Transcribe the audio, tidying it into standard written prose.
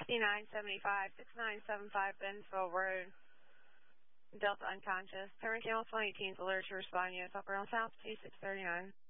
5975, 6975 Bensville Road. Delta unconscious. Terminal 118's alert to respond. U.S. Upper South 2639.